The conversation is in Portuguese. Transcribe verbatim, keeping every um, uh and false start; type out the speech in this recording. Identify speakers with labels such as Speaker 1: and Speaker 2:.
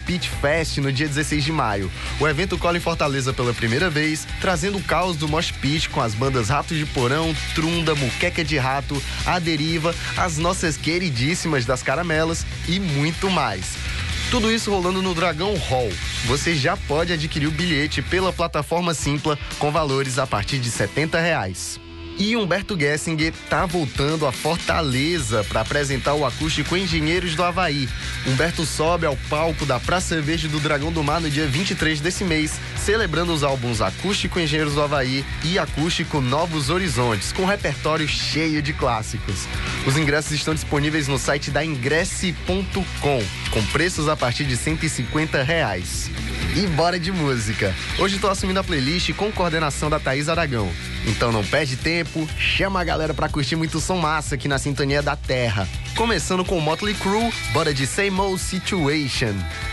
Speaker 1: Pit Fest no dia dezesseis de maio. O evento cola em Fortaleza pela primeira vez, trazendo o caos do Mosh Pit com as bandas Ratos de Porão, Trunda, Muqueca de Rato, A Deriva, as nossas queridíssimas das Caramelas e muito mais. Tudo isso rolando no Dragão Hall. Você já pode adquirir o bilhete pela plataforma Simpla com valores a partir de setenta reais. E Humberto Gessinger tá voltando a Fortaleza para apresentar o acústico Engenheiros do Havaí. Humberto sobe ao palco da Praça Verde do Dragão do Mar no dia vinte e três desse mês, celebrando os álbuns Acústico Engenheiros do Havaí e Acústico Novos Horizontes, com um repertório cheio de clássicos. Os ingressos estão disponíveis no site da ingresse ponto com, com preços a partir de cento e cinquenta reais. E bora de música! Hoje estou assumindo a playlist com coordenação da Thaís Aragão. Então não perde tempo, chama a galera pra curtir muito som massa aqui na Sintonia da Terra. Começando com o Motley Crue, bora de Same Old Situation.